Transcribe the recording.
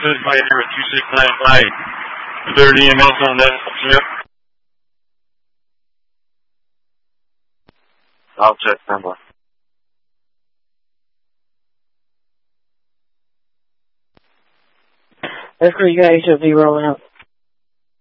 Good fighter with 2695. Is there any emails on that ship? I'll check number. That's where you guys should be rolling out.